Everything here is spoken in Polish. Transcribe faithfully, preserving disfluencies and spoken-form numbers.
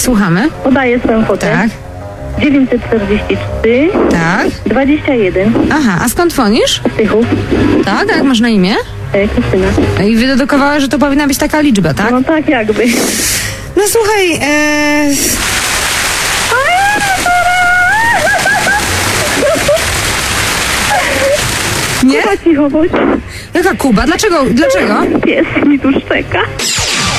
słuchamy. Podaję swoją kwotę. Tak, dziewięćset czterdzieści trzy, tak. dwadzieścia jeden. Aha, a skąd dzwonisz? Tychów. Tak, a jak masz na imię? E, Krystyna. I wydedukowałeś, że to powinna być taka liczba, tak? No tak jakby. No słuchaj, e... Nie? Chyba cicho bądź. Jaka Kuba? Dlaczego? Dlaczego? Pies mi tu szczeka.